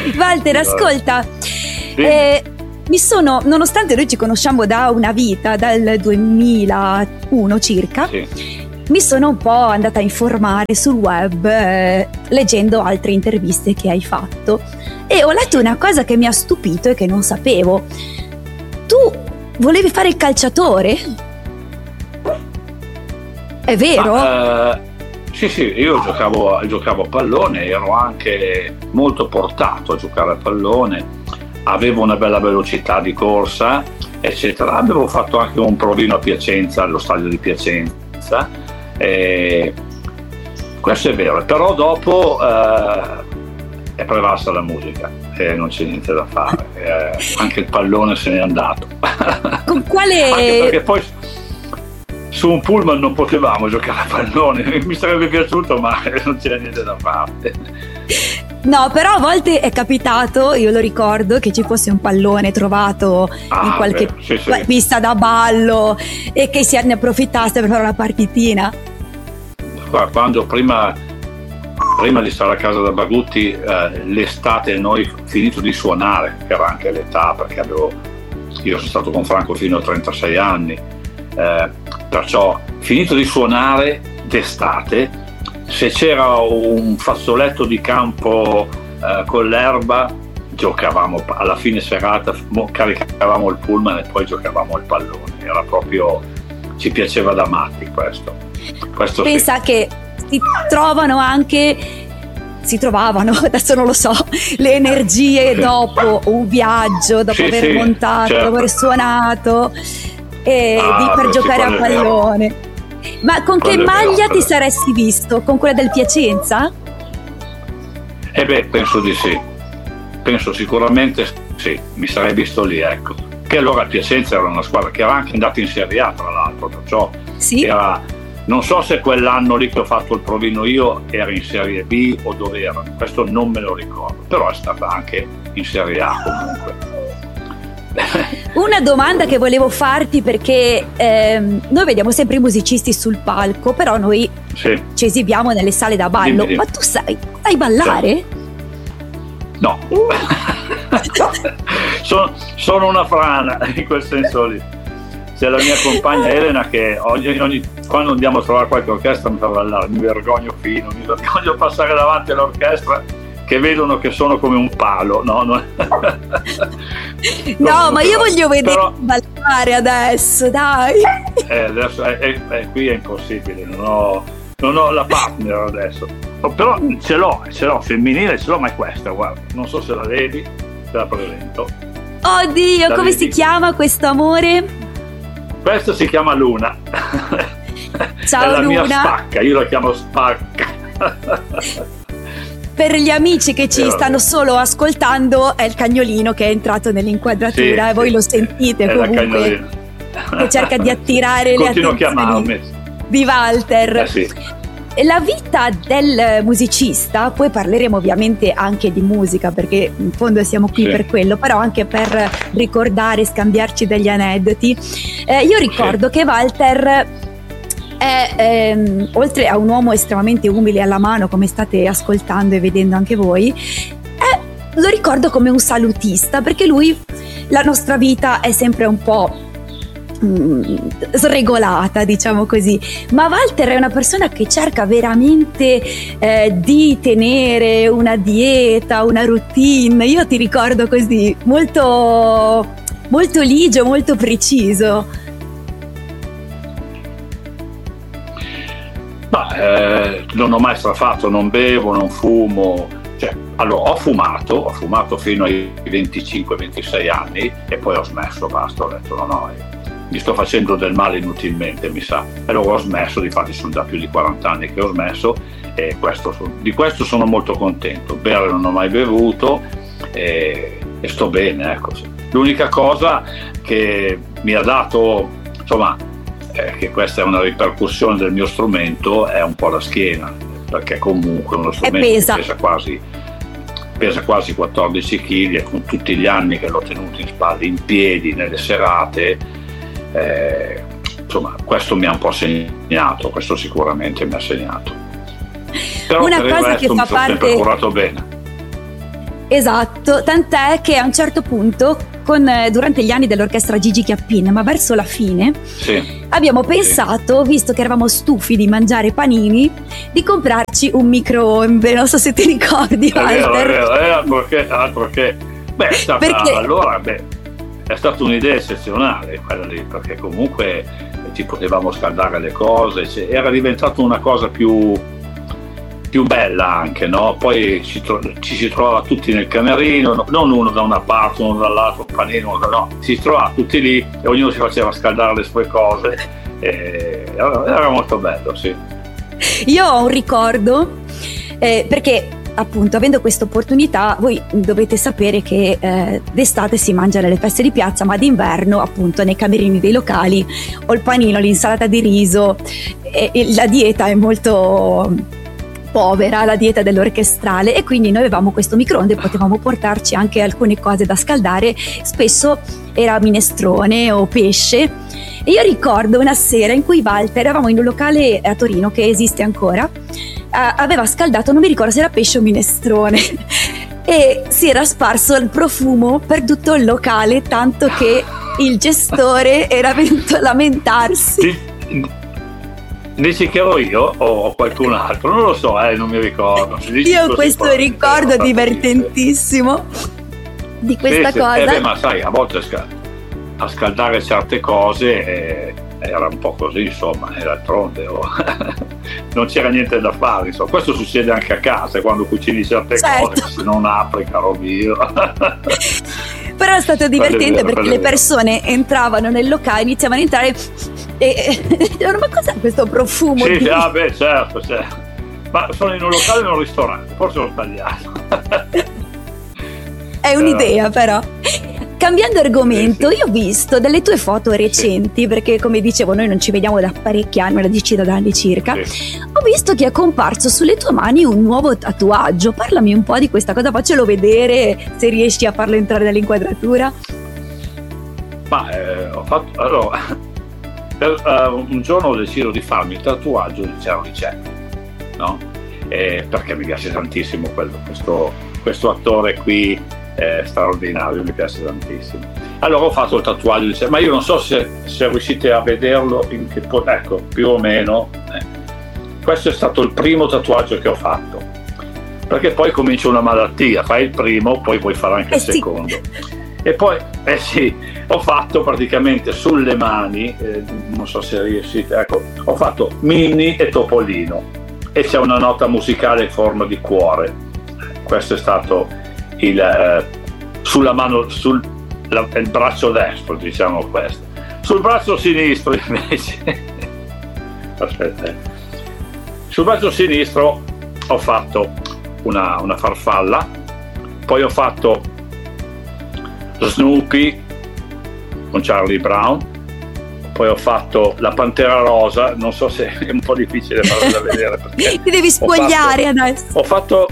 Walter, ascolta, nonostante noi ci conosciamo da una vita, dal 2001 circa, mi sono un po' andata a informare sul web, leggendo altre interviste che hai fatto, e ho letto una cosa che mi ha stupito e che non sapevo. Tu volevi fare il calciatore? È vero? Sì, io giocavo a pallone, ero anche molto portato a giocare a pallone, avevo una bella velocità di corsa, eccetera. Avevo fatto anche un provino a Piacenza, allo stadio di Piacenza, questo è vero, però dopo è prevalsa la musica e non c'è niente da fare, anche il pallone se n'è andato. Con quale... Anche perché poi su un pullman non potevamo giocare a pallone, mi sarebbe piaciuto, ma non c'era niente da fare. No, però a volte è capitato, io lo ricordo, che ci fosse un pallone trovato in qualche pista da ballo e che ne approfittasse per fare una partitina. Quando prima di stare a casa da Bagutti, l'estate noi finito di suonare, che era anche l'età, perché io sono stato con Franco fino a 36 anni, perciò finito di suonare d'estate, se c'era un fazzoletto di campo con l'erba, giocavamo alla fine serata, caricavamo il pullman e poi giocavamo al pallone. Era proprio, ci piaceva da matti questo pensa sì. Che si trovavano, adesso non lo so, le energie dopo un viaggio, dopo aver montato, certo, dopo aver suonato, per giocare a pallone. Ma con che maglia ti saresti visto? Con quella del Piacenza? Penso di sì. Penso sicuramente sì, mi sarei visto lì, ecco. Che allora il Piacenza era una squadra che era anche andata in Serie A, tra l'altro, perciò non so se quell'anno lì che ho fatto il provino io era in Serie B o dove era, questo non me lo ricordo, però è stata anche in Serie A comunque. Una domanda che volevo farti, perché noi vediamo sempre i musicisti sul palco, però noi ci esibiamo nelle sale da ballo. Dimmi. Ma tu sai ballare? No. sono una frana in quel senso lì. C'è la mia compagna Elena che quando andiamo a trovare qualche orchestra mi fa ballare, mi vergogno passare davanti all'orchestra che vedono che sono come un palo, no? No, ma io voglio vedere ballare adesso, dai. Adesso qui è impossibile, non ho la partner adesso, però ce l'ho femminile, ma è questa, guarda, non so se la vedi, te la presento. Oddio, come si chiama questo amore? Questa si chiama Luna. Ciao è la Luna. Mia spacca, io la chiamo spacca. Per gli amici che ci stanno solo ascoltando, è il cagnolino che è entrato nell'inquadratura, e voi lo sentite comunque, che cerca di attirare le attenzioni di Walter. La vita del musicista, poi parleremo ovviamente anche di musica, perché in fondo siamo qui per quello, però anche per ricordare, scambiarci degli aneddoti. Io ricordo che Walter è, oltre a un uomo estremamente umile alla mano, come state ascoltando e vedendo anche voi, lo ricordo come un salutista, perché la nostra vita è sempre un po' sregolata, diciamo così, ma Walter è una persona che cerca veramente di tenere una dieta, una routine. Io ti ricordo così, molto, molto ligio, molto preciso. Non ho mai strafatto, non bevo, non fumo, allora ho fumato fino ai 25-26 anni e poi ho smesso, basta, ho detto no, mi sto facendo del male inutilmente, mi sa, e allora ho smesso. Difatti sono già più di 40 anni che ho smesso e di questo sono molto contento. Bere non ho mai bevuto e sto bene, ecco. L'unica cosa che mi ha dato, insomma, che questa è una ripercussione del mio strumento, è un po' la schiena, perché comunque uno strumento pesa quasi 14 kg, e con tutti gli anni che l'ho tenuto in spalle, in piedi, nelle serate, insomma, questo mi ha un po' segnato, questo sicuramente mi ha segnato. Però una per cosa il resto che fa mi sono sempre curato bene. Esatto, tant'è che a un certo punto, durante gli anni dell'orchestra Gigi Chiappin, ma verso la fine, abbiamo pensato, visto che eravamo stufi di mangiare panini, di comprarci un microonde. Non so se ti ricordi, Walter. È vero, altro che. Beh, è stata un'idea eccezionale quella lì, perché comunque ci potevamo scaldare le cose, era diventata una cosa più bella anche, no? Poi ci si trovava tutti nel camerino, non uno da una parte, uno dall'altro, panino, no, si trovava tutti lì e ognuno si faceva scaldare le sue cose, era molto bello, sì. Io ho un ricordo, perché appunto, avendo questa opportunità, voi dovete sapere che d'estate si mangia nelle feste di piazza, ma d'inverno appunto nei camerini dei locali ho il panino, l'insalata di riso, e la dieta è molto povera, la dieta dell'orchestrale, e quindi noi avevamo questo microonde, potevamo portarci anche alcune cose da scaldare, spesso era minestrone o pesce. E io ricordo una sera in cui Walter, eravamo in un locale a Torino che esiste ancora, aveva scaldato, non mi ricordo se era pesce o minestrone, e si era sparso il profumo per tutto il locale, tanto che il gestore era venuto a lamentarsi. Dici che ero io o qualcun altro? Non lo so, non mi ricordo. Io ho questo ricordo divertentissimo di questa cosa. Ma sai, a volte a scaldare certe cose era un po' così, insomma, d'altronde non c'era niente da fare, insomma. Questo succede anche a casa, quando cucini certe cose, se non apri, caro mio. Però è stato divertente perché le persone entravano nel locale, iniziavano a entrare e dicevano: ma cos'è questo profumo? Sì, certo. Ma sono in un locale o in un ristorante? Forse ho sbagliato. È un'idea, però. Cambiando argomento, io ho visto delle tue foto recenti, perché come dicevo noi non ci vediamo da parecchi anni, una decina d'anni circa. Ho visto che è comparso sulle tue mani un nuovo tatuaggio. Parlami un po' di questa cosa, faccelo vedere, se riesci a farlo entrare nell'inquadratura. Ma ho fatto, allora, un giorno ho deciso di farmi il tatuaggio di Charlie Chaplin, no? Perché mi piace tantissimo questo attore qui. Straordinario, mi piace tantissimo. Allora ho fatto il tatuaggio, ma io non so se riuscite a vederlo, ecco, più o meno. Questo è stato il primo tatuaggio che ho fatto, perché poi comincia una malattia, fai il primo, poi puoi fare anche il secondo. E poi ho fatto praticamente sulle mani, non so se riuscite, ecco, ho fatto Minnie e Topolino, e c'è una nota musicale in forma di cuore. Questo è stato sulla mano, il braccio destro, diciamo questo. Sul braccio sinistro invece aspetta, sul braccio sinistro ho fatto una farfalla, poi ho fatto Snoopy con Charlie Brown, poi ho fatto la Pantera Rosa, non so se è un po' difficile farla vedere perché ti devi spogliare adesso. Ho fatto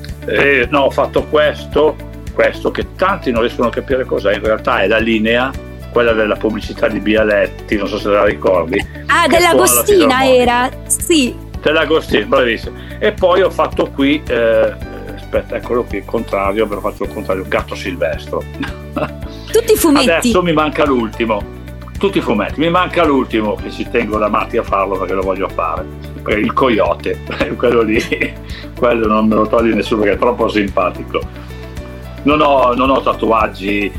questo che tanti non riescono a capire cos'è, in realtà è la linea, quella della pubblicità di Bialetti, non so se la ricordi. Ah, dell'Agostina era, sì. Dell'Agostina, bravissimo. E poi ho fatto qui, aspetta, eccolo qui, il contrario, però faccio il contrario, Gatto Silvestro. Tutti i fumetti. Adesso mi manca l'ultimo, tutti i fumetti, mi manca l'ultimo che ci tengo da matti a farlo perché lo voglio fare. Il coyote, quello lì, quello non me lo toglie nessuno perché è troppo simpatico. Non ho tatuaggi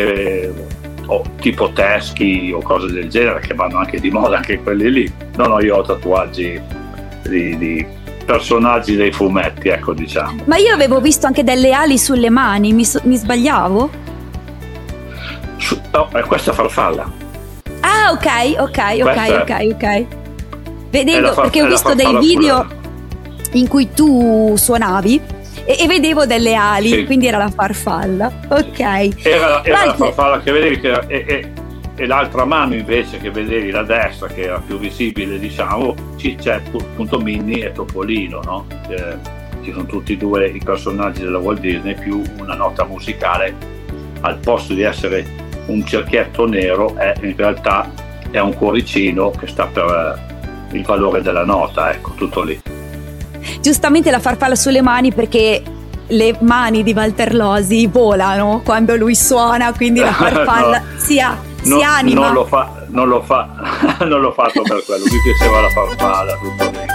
tipo teschi o cose del genere, che vanno anche di moda anche quelli lì. Io ho tatuaggi di personaggi dei fumetti, ecco, diciamo. Ma io avevo visto anche delle ali sulle mani, mi sbagliavo? No, questa è farfalla. Ah, ok. Vedevo, perché ho visto dei video in cui tu suonavi e vedevo delle ali, sì. Quindi era la farfalla. Ok. Era la farfalla che vedevi, e l'altra mano invece che vedevi, la destra, che era più visibile, diciamo, c'è appunto Minnie e Topolino, no? Ci sono tutti e due i personaggi della Walt Disney, più una nota musicale, al posto di essere un cerchietto nero, in realtà è un cuoricino che sta per il valore della nota, ecco, tutto lì. Giustamente la farfalla sulle mani, perché le mani di Walter Losi volano quando lui suona, quindi la farfalla si anima. Non l'ho fatto per quello, mi piaceva la farfalla, tutto lì.